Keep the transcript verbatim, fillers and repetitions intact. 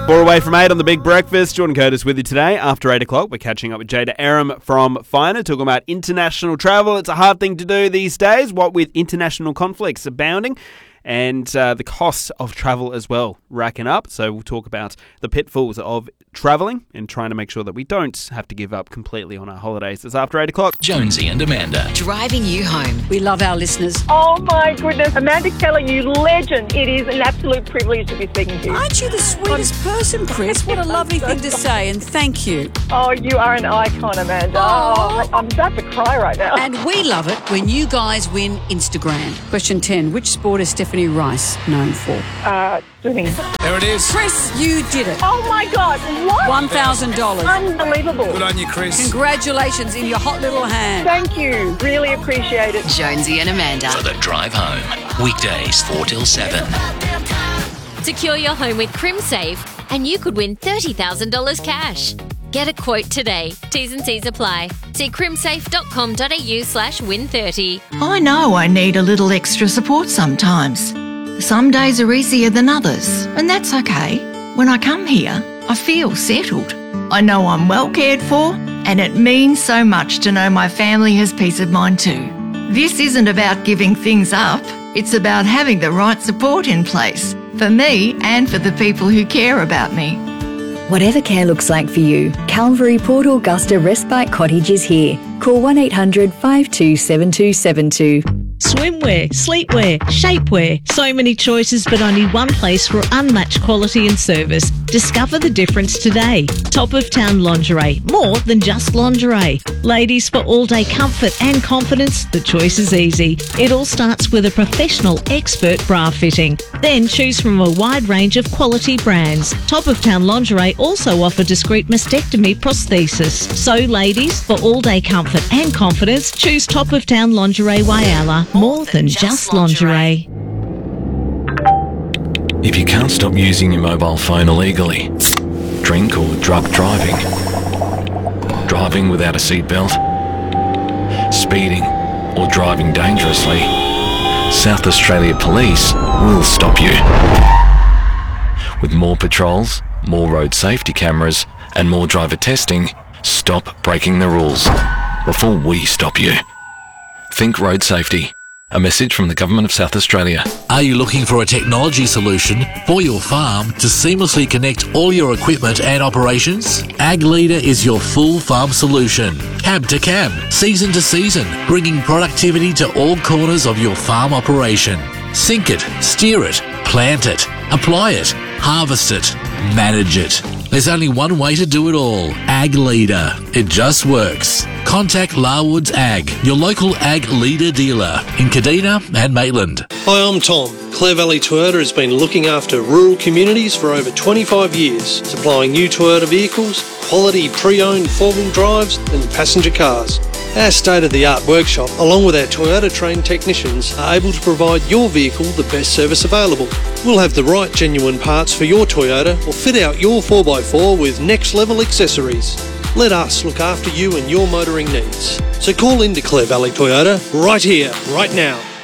Four away from eight on the Big Breakfast. Jordan Curtis with you today. After eight o'clock, we're catching up with Jada Aram from Finer, talking about international travel. It's a hard thing to do these days, what with international conflicts abounding and uh, the costs of travel as well racking up. So we'll talk about the pitfalls of travelling and trying to make sure that we don't have to give up completely on our holidays. It's after eight o'clock. Jonesy and Amanda. Driving you home. We love our listeners. Oh my goodness. Amanda Keller, you legend. It is an absolute privilege to be speaking to you. Aren't you the sweetest person, Chris? What a lovely thing to say, and thank you. Oh, you are an icon, Amanda. Oh. Oh, I'm about to cry right now. And we love it when you guys win Instagram. Question ten. Which sport is Stephanie Rice known for? Uh, swimming. There it is. Chris, you did it. Oh my God, what? one thousand dollars. Unbelievable. Good on you, Chris. Congratulations in your hot little hand. Thank you. Really appreciate it. Jonesy and Amanda. For the drive home. Weekdays four till seven. Secure your home with CrimSafe and you could win thirty thousand dollars cash. Get a quote today. T's and C's apply. See crimsafe.com.au slash win 30. I know I need a little extra support sometimes. Some days are easier than others, and that's okay. When I come here, I feel settled. I know I'm well cared for, and it means so much to know my family has peace of mind too. This isn't about giving things up. It's about having the right support in place, for me and for the people who care about me. Whatever care looks like for you, Calvary Port Augusta Respite Cottage is here. Call one eight hundred five two seven two seven two. Swimwear, sleepwear, shapewear. So many choices, but only one place for unmatched quality and service. Discover the difference today. Top of Town Lingerie. More than just lingerie. Ladies, for all-day comfort and confidence, the choice is easy. It all starts with a professional expert bra fitting. Then choose from a wide range of quality brands. Top of Town Lingerie also offer discreet mastectomy prosthesis. So ladies, for all-day comfort and confidence, choose Top of Town Lingerie Whyalla. More than just lingerie. If you can't stop using your mobile phone illegally, drink or drug driving, driving without a seatbelt, speeding or driving dangerously, South Australia Police will stop you. With more patrols, more road safety cameras and more driver testing, stop breaking the rules before we stop you. Think road safety. A message from the Government of South Australia. Are you looking for a technology solution for your farm to seamlessly connect all your equipment and operations? Ag Leader is your full farm solution. Cab to cab, season to season, bringing productivity to all corners of your farm operation. Sync it, steer it, plant it, apply it, harvest it, manage it. There's only one way to do it all. Ag Leader. It just works. Contact Larwoods Ag, your local Ag Leader dealer in Kadina and Maitland. Hi, I'm Tom. Clare Valley Toyota has been looking after rural communities for over twenty-five years, supplying new Toyota vehicles, quality pre-owned four-wheel drives and passenger cars. Our state-of-the-art workshop, along with our Toyota-trained technicians, are able to provide your vehicle the best service available. We'll have the right genuine parts for your Toyota or fit out your four by four with next-level accessories. Let us look after you and your motoring needs. So call into Clare Valley Toyota right here, right now.